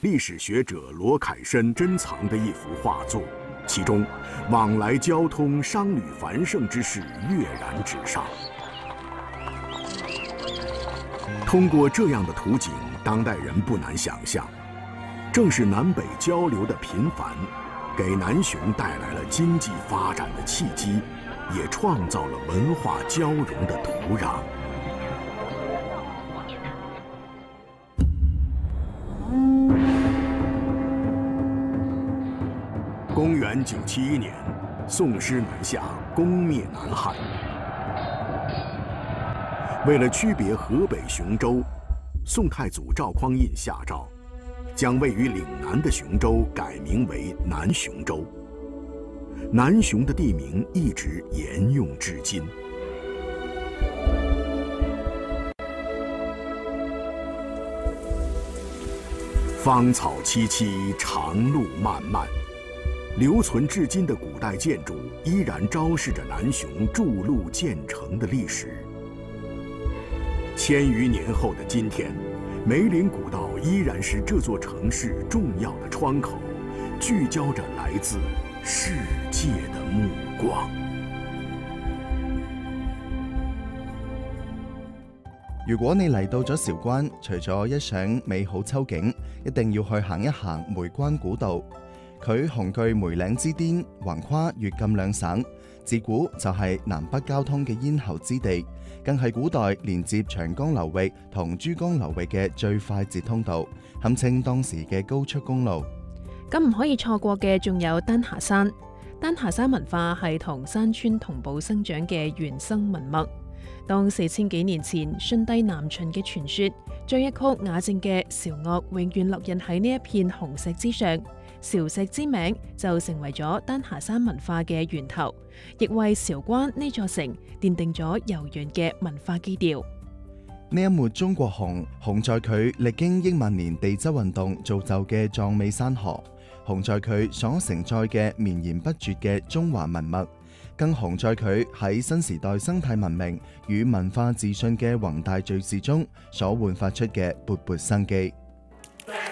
历史学者罗凯申珍藏的一幅画作，其中往来交通、商旅繁盛之事跃然纸上。通过这样的图景，当代人不难想象，正是南北交流的频繁，给南雄带来了经济发展的契机，也创造了文化交融的土壤。公元971年，宋师南下，攻灭南汉。为了区别河北雄州，宋太祖赵匡胤下诏，将位于岭南的雄州改名为南雄州。南雄的地名一直沿用至今。芳草萋萋，长路漫漫。留存至今的古代建筑依然昭示着南雄筑路建城的历史。千余年后的今天，梅林古道依然是这座城市重要的窗口，聚焦着来自世界的目光。 如果你嚟到咗韶關，除咗一賞美好秋景，一定要去行一行梅關古道。佢雄踞梅嶺之巔，橫跨粵贛兩省，自古就係南北交通嘅咽喉之地，更係古代連接長江流域同珠江流域嘅最快捷通道，堪稱當時嘅高速公路。 咁唔可以錯過嘅仲有丹霞山。丹霞山文化係同山川同步生長嘅原生文脈。當4000幾年前舜帝南巡嘅傳說，將一曲雅靜嘅韶樂永遠烙印喺呢一片紅石之上。韶石之名就成為咗丹霞山文化嘅源頭，亦為韶關呢座城奠定咗悠遠嘅文化基調。 呢一抹中國紅，紅在佢歷經億萬年地質運動造就嘅壯美山河，紅在佢所承載嘅綿延不絕嘅中華文脈，更紅在佢喺新時代生態文明與文化自信嘅宏大敘事中所煥發出嘅勃勃生機。